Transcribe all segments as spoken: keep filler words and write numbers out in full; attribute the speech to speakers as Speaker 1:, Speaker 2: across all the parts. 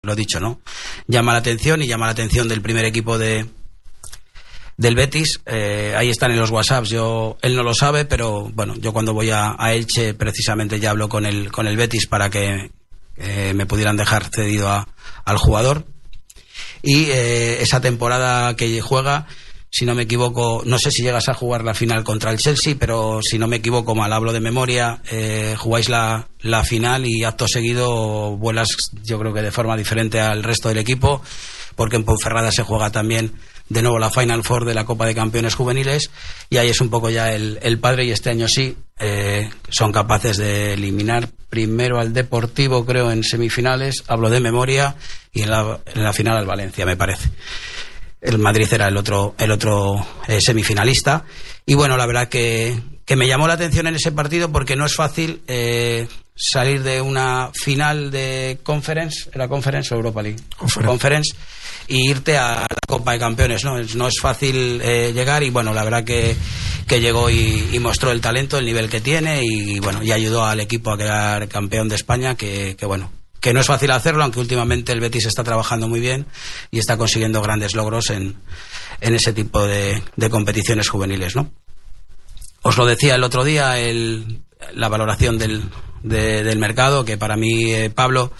Speaker 1: lo dicho, ¿no? Llama la atención y llama la atención del primer equipo de del Betis. Eh, ahí están en los WhatsApps. Yo, él no lo sabe, pero bueno, yo cuando voy a, a Elche precisamente ya hablo con el con el Betis para que eh, me pudieran dejar cedido a, al jugador. Y eh, esa temporada que juega, si no me equivoco, no sé si llegas a jugar la final contra el Chelsea, pero si no me equivoco, mal hablo de memoria, eh, jugáis la, la final y acto seguido vuelas, yo creo que de forma diferente al resto del equipo, porque en Ponferrada se juega también de nuevo la Final Four de la Copa de Campeones Juveniles, y ahí es un poco ya el, el padre, y este año sí eh, son capaces de eliminar primero al Deportivo, creo, en semifinales, hablo de memoria, y en la, en la final al Valencia, me parece. El Madrid era el otro el otro eh, semifinalista, y bueno, la verdad que, que me llamó la atención en ese partido porque no es fácil eh, salir de una final de Conference, ¿era Conference o Europa League? Conference. Conference, y irte a la Copa de Campeones, ¿no? No es fácil eh, llegar, y bueno, la verdad que, que llegó y, y mostró el talento, el nivel que tiene, y bueno, y ayudó al equipo a quedar campeón de España, que, que bueno, que no es fácil hacerlo, aunque últimamente el Betis está trabajando muy bien y está consiguiendo grandes logros en, en ese tipo de, de competiciones juveniles, ¿no? Os lo decía el otro día, el, la valoración del, de, del mercado, que para mí, eh, Pablo,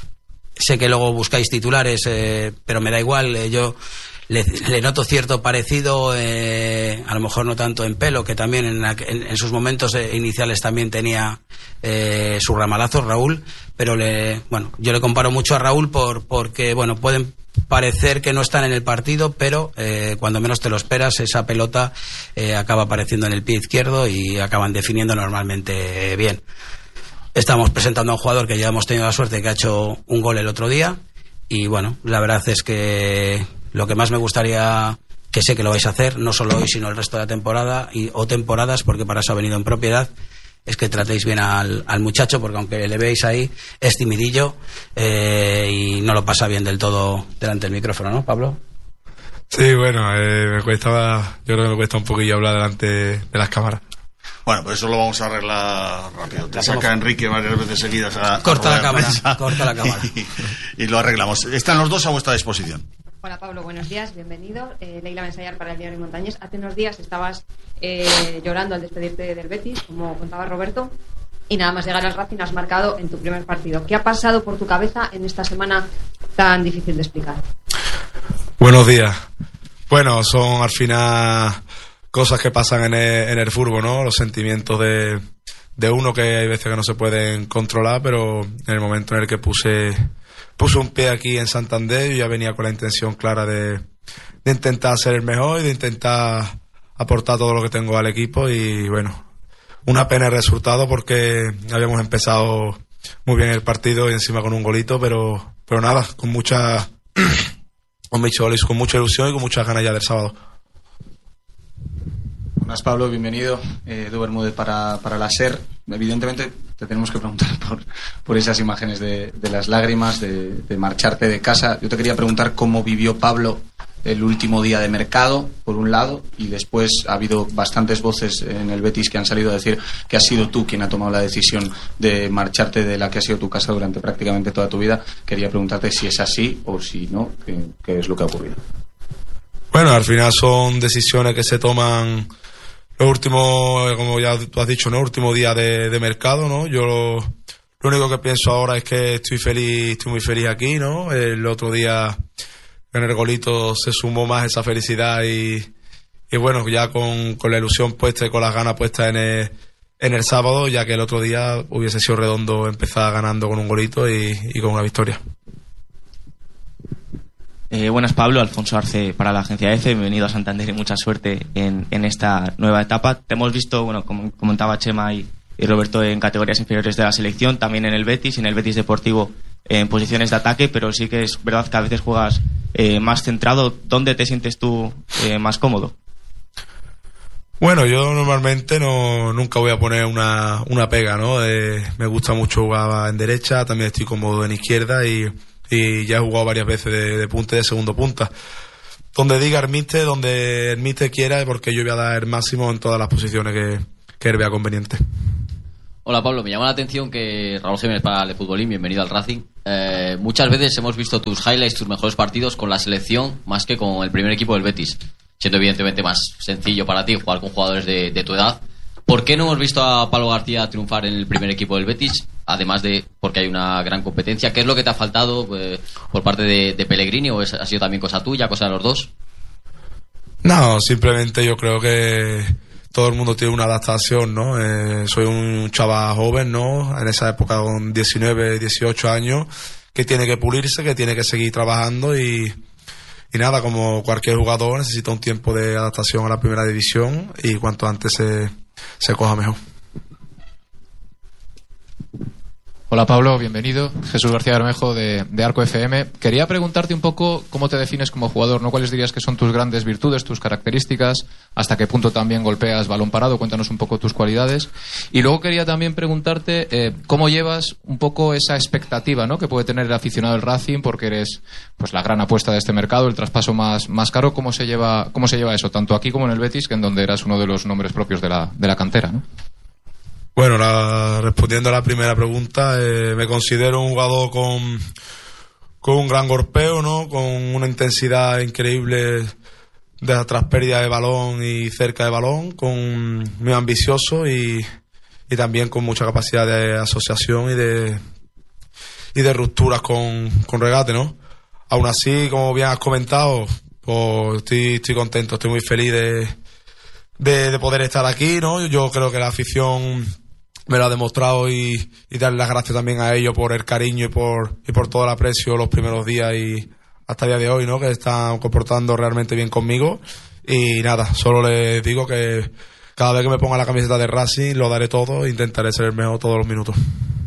Speaker 1: sé que luego buscáis titulares, eh, pero me da igual, eh, yo le, le noto cierto parecido, eh, a lo mejor no tanto en pelo, que también en, en, en sus momentos eh, iniciales también tenía eh, sus ramalazos, Raúl, pero le, bueno, yo le comparo mucho a Raúl por porque bueno, pueden parecer que no están en el partido, pero eh, cuando menos te lo esperas, esa pelota eh, acaba apareciendo en el pie izquierdo y acaban definiendo normalmente eh, bien. Estamos presentando a un jugador que ya hemos tenido la suerte que ha hecho un gol el otro día, y bueno, la verdad es que lo que más me gustaría, que sé que lo vais a hacer, no solo hoy sino el resto de la temporada y, o temporadas, porque para eso ha venido en propiedad, es que tratéis bien al, al muchacho, porque aunque le veis ahí, es timidillo eh, y no lo pasa bien del todo delante del micrófono, ¿no, Pablo?
Speaker 2: Sí, bueno, eh, me cuesta, yo creo que me cuesta un poquillo hablar delante de las cámaras.
Speaker 3: Bueno, pues eso lo vamos a arreglar rápido. Te saca Enrique varias veces seguidas a,
Speaker 1: corta
Speaker 3: a
Speaker 1: la cámara, corta la cámara.
Speaker 3: Y, y lo arreglamos. Están los dos a vuestra disposición.
Speaker 4: Hola Pablo, buenos días, bienvenido. Eh, Leila Mensayar para el Diario Montañés. Hace unos días estabas eh, llorando al despedirte del Betis, como contaba Roberto, y nada más llegar al Racing has marcado en tu primer partido. ¿Qué ha pasado por tu cabeza en esta semana tan difícil de explicar?
Speaker 2: Buenos días. Bueno, son al final cosas que pasan en el, en el fútbol, ¿no? Los sentimientos de, de uno, que hay veces que no se pueden controlar, pero en el momento en el que puse puse un pie aquí en Santander, yo ya venía con la intención clara de, de intentar ser el mejor y de intentar aportar todo lo que tengo al equipo, y bueno, una pena el resultado porque habíamos empezado muy bien el partido y encima con un golito, pero pero nada, con mucha con mucha ilusión y con muchas ganas ya del sábado.
Speaker 5: Buenas, Pablo, bienvenido. Eh, Edu Bermúdez para, para la SER. Evidentemente te tenemos que preguntar por, por esas imágenes de, de las lágrimas, de, de marcharte de casa. Yo te quería preguntar cómo vivió Pablo el último día de mercado, por un lado, y después ha habido bastantes voces en el Betis que han salido a decir que has sido tú quien ha tomado la decisión de marcharte de la que ha sido tu casa durante prácticamente toda tu vida. Quería preguntarte si es así o si no, qué, qué es lo que ha ocurrido.
Speaker 2: Bueno, al final son decisiones que se toman los últimos, como ya tú has dicho, ¿no? Último día de, de mercado, ¿no? Yo lo, lo único que pienso ahora es que estoy feliz, estoy muy feliz aquí, ¿no? El otro día en el golito se sumó más esa felicidad y, y bueno, ya con, con la ilusión puesta y con las ganas puestas en el, en el sábado, ya que el otro día hubiese sido redondo empezar ganando con un golito y, y con una victoria.
Speaker 6: Eh, buenas, Pablo, Alfonso Arce para la agencia EFE, bienvenido a Santander y mucha suerte en, en esta nueva etapa. Te hemos visto, bueno, como comentaba Chema y, y Roberto, en categorías inferiores de la selección, también en el Betis, en el Betis Deportivo, eh, en posiciones de ataque, pero sí que es verdad que a veces juegas eh, más centrado. ¿Dónde te sientes tú eh, más cómodo?
Speaker 2: Bueno, yo normalmente no nunca voy a poner una, una pega, ¿no? Eh, me gusta mucho jugar en derecha, también estoy cómodo en izquierda y y ya he jugado varias veces de, de punta y de segundo punta. Donde diga el míster, donde el míster quiera, porque yo voy a dar el máximo en todas las posiciones que, que él vea conveniente.
Speaker 7: Hola Pablo, me llama la atención que Raúl Jiménez para el Futbolín, bienvenido al Racing. Eh, muchas veces hemos visto tus highlights, tus mejores partidos con la selección más que con el primer equipo del Betis, siendo evidentemente más sencillo para ti jugar con jugadores de, de tu edad. ¿Por qué no hemos visto a Pablo García triunfar en el primer equipo del Betis? Además de porque hay una gran competencia. ¿Qué es lo que te ha faltado eh, por parte de, de Pellegrini o es, ha sido también cosa tuya, cosa de los dos?
Speaker 2: No, simplemente yo creo que todo el mundo tiene una adaptación, ¿no? Eh, soy un chaval joven, ¿no? En esa época con diecinueve, dieciocho años, que tiene que pulirse, que tiene que seguir trabajando y, y nada, como cualquier jugador necesita un tiempo de adaptación a la primera división y cuanto antes se, se coja mejor.
Speaker 8: Hola Pablo, bienvenido. Jesús García Bermejo de, de Arco F M. Quería preguntarte un poco cómo te defines como jugador, ¿no? ¿Cuáles dirías que son tus grandes virtudes, tus características? ¿Hasta qué punto también golpeas balón parado? Cuéntanos un poco tus cualidades. Y luego quería también preguntarte eh, cómo llevas un poco esa expectativa, ¿no? Que puede tener el aficionado del Racing, porque eres pues la gran apuesta de este mercado, el traspaso más, más caro. ¿Cómo se lleva, cómo se lleva eso, tanto aquí como en el Betis, que en donde eras uno de los nombres propios de la, de la cantera, ¿no?
Speaker 2: Bueno, la, respondiendo a la primera pregunta, eh, me considero un jugador con, con un gran golpeo, ¿no? Con una intensidad increíble de tras pérdida de balón y cerca de balón, con muy ambicioso y, y también con mucha capacidad de asociación y de y de rupturas con, con regate, ¿no? Aún así, como bien has comentado, pues estoy, estoy contento, estoy muy feliz de, de, de poder estar aquí, ¿no? Yo creo que la afición me lo ha demostrado y, y darle las gracias también a ellos por el cariño y por y por todo el aprecio los primeros días y hasta el día de hoy, ¿no? Que están comportando realmente bien conmigo y nada, solo les digo que cada vez que me ponga la camiseta de Racing lo daré todo e intentaré ser el mejor todos los minutos.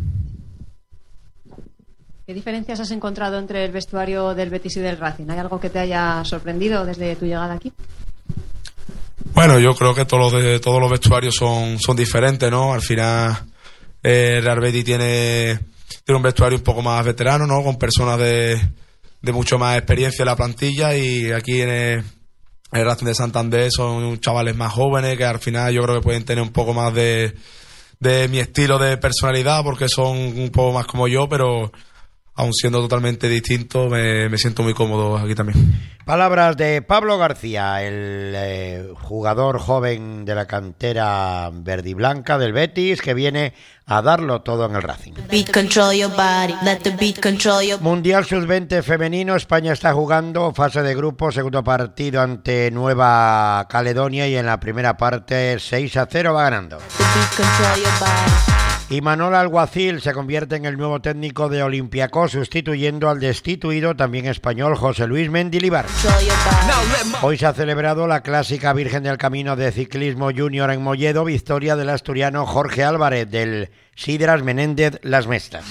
Speaker 4: ¿Qué diferencias has encontrado entre el vestuario del Betis y del Racing? ¿Hay algo que te haya sorprendido desde tu llegada aquí?
Speaker 2: Bueno, yo creo que todos los, de, todos los vestuarios son, son diferentes, ¿no? Al final, eh, el Real Betis tiene, tiene un vestuario un poco más veterano, ¿no? Con personas de, de mucho más experiencia en la plantilla y aquí en el, el Racing de Santander son chavales más jóvenes que al final yo creo que pueden tener un poco más de, de mi estilo de personalidad porque son un poco más como yo, pero aun siendo totalmente distinto, me, me siento muy cómodo aquí también.
Speaker 9: Palabras de Pablo García, el eh, jugador joven de la cantera verde y blanca del Betis, que viene a darlo todo en el Racing.
Speaker 10: Beat control your body, let the beat control your...
Speaker 9: Mundial sub veinte femenino, España está jugando fase de grupo, segundo partido ante Nueva Caledonia y en la primera parte seis a cero va ganando.
Speaker 10: Beat control your body.
Speaker 9: Y Manol Alguacil se convierte en el nuevo técnico de Olympiacos, sustituyendo al destituido también español José Luis Mendilibar. Hoy se ha celebrado la clásica Virgen del Camino de Ciclismo Junior en Molledo, victoria del asturiano Jorge Álvarez del Sidras Menéndez Las Mestas.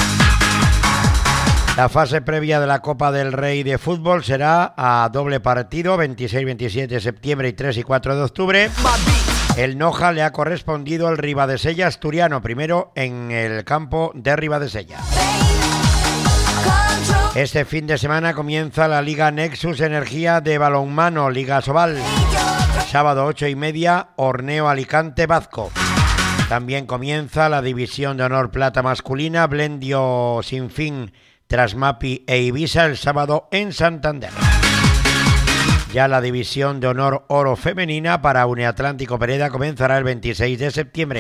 Speaker 9: La fase previa de la Copa del Rey de fútbol será a doble partido, veintiséis y veintisiete de septiembre y tres y cuatro de octubre. El Noja le ha correspondido al Ribadesella asturiano, primero en el campo de Ribadesella. Este fin de semana comienza la Liga Nexus Energía de balonmano, Liga Sobal. Sábado ocho y media, Horneo Alicante Bazco. También comienza la División de Honor Plata masculina, Blendio Sinfín, Trasmapi e Ibiza el sábado en Santander. Ya la División de Honor Oro Femenina para Uneatlántico Pereda comenzará el veintiséis de septiembre.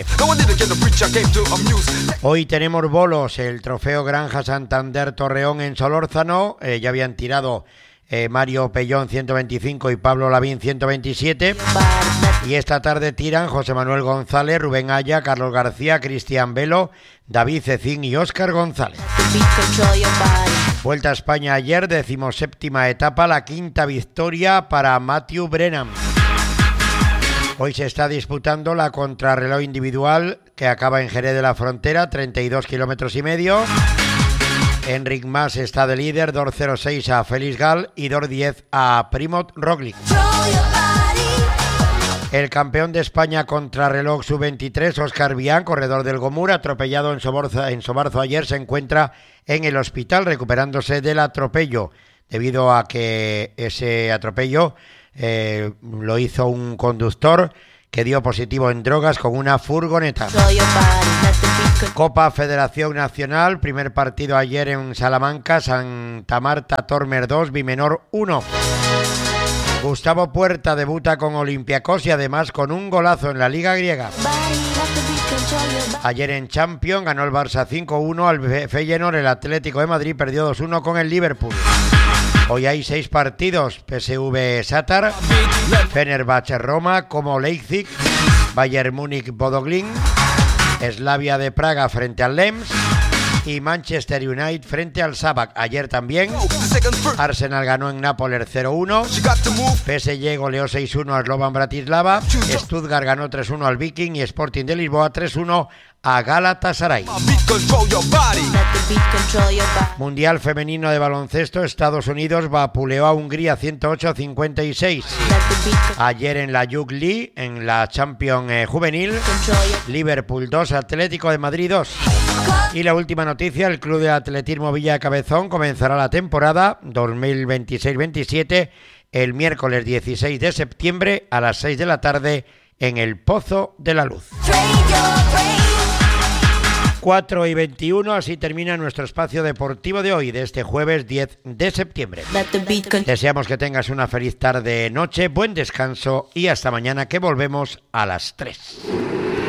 Speaker 9: Hoy tenemos bolos, el Trofeo Granja Santander Torreón en Solórzano. Eh, ya habían tirado eh, Mario Pellón ciento veinticinco y Pablo Lavín ciento veintisiete. Y esta tarde tiran José Manuel González, Rubén Aya, Carlos García, Cristian Velo, David Cecín y Óscar González. Vuelta a España ayer, decimoséptima etapa, la quinta victoria para Matthew Brennan. Hoy se está disputando la contrarreloj individual que acaba en Jerez de la Frontera, treinta y dos kilómetros y medio. Enric Mas está de líder, dos cero seis a Félix Gal y dos diez a Primoz Roglic. El campeón de España contrarreloj sub veintitrés, Óscar Vián, corredor del Gomur, atropellado en Soborza, en Sobarzo ayer, se encuentra en el hospital recuperándose del atropello, debido a que ese atropello eh, lo hizo un conductor que dio positivo en drogas con una furgoneta. Copa Federación Nacional, primer partido ayer en Salamanca, Santa Marta Tormer dos, Bimenor uno. Gustavo Puerta debuta con Olympiacos y además con un golazo en la Liga Griega. Ayer en Champions ganó el Barça cinco uno al Feyenoord, el Atlético de Madrid perdió dos uno con el Liverpool. Hoy hay seis partidos: P S V Shakhtar, Fenerbahce Roma, Como Leipzig, Bayern Múnich Bodo Glimt, Slavia de Praga frente al Lens y Manchester United frente al Sabak. Ayer también Arsenal ganó en Nápoles cero uno, P S G goleó seis uno al Slovan Bratislava, Stuttgart ganó tres uno al Viking y Sporting de Lisboa tres uno a Galatasaray. Mundial femenino de baloncesto, Estados Unidos vapuleó a Hungría ciento ocho a cincuenta y seis. Ayer en la Youth League, en la Champions eh, juvenil, Liverpool dos, Atlético de Madrid dos. Y la última noticia, el Club de Atletismo Villa Cabezón comenzará la temporada dos mil veintiséis veintisiete el miércoles dieciséis de septiembre a las seis de la tarde en el Pozo de la Luz. cuatro y veintiuno, así termina nuestro espacio deportivo de hoy, de este jueves diez de septiembre. Deseamos que tengas una feliz tarde, noche, buen descanso y hasta mañana, que volvemos a las tres.